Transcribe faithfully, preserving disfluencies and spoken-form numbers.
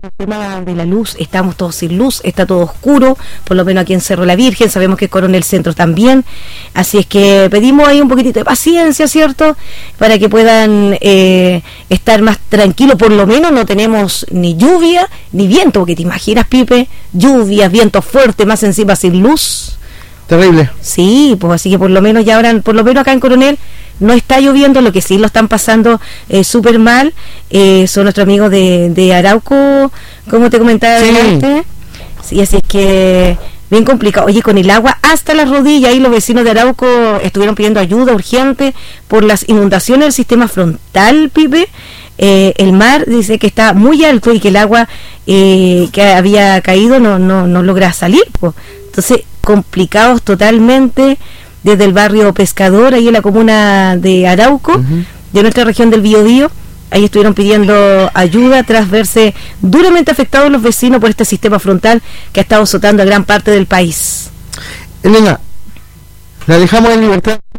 el tema de la luz, estamos todos sin luz, está todo oscuro, por lo menos aquí en Cerro La Virgen, sabemos que Coronel Centro también, así es que pedimos ahí un poquitito de paciencia, ¿cierto?, para que puedan eh, estar más tranquilos. Por lo menos no tenemos ni lluvia ni viento, porque te imaginas, Pipe, lluvias, vientos fuertes, más encima sin luz. Terrible. Sí, pues así que por lo menos ya ahora, por lo menos acá en Coronel no está lloviendo. Lo que sí lo están pasando eh, súper mal eh, son nuestros amigos de, de Arauco, como te comentaba sí. antes. Sí, así es que bien complicado. Oye, con el agua hasta las rodillas, ahí los vecinos de Arauco estuvieron pidiendo ayuda urgente por las inundaciones del sistema frontal, Pipe. Eh, el mar dice que está muy alto y que el agua eh, que había caído no, no, no logra salir, pues. Entonces, complicados totalmente desde el barrio Pescador, ahí en la comuna de Arauco, uh-huh. de nuestra región del Biobío. Ahí estuvieron pidiendo ayuda tras verse duramente afectados los vecinos por este sistema frontal que ha estado azotando a gran parte del país. Elena, la dejamos en libertad.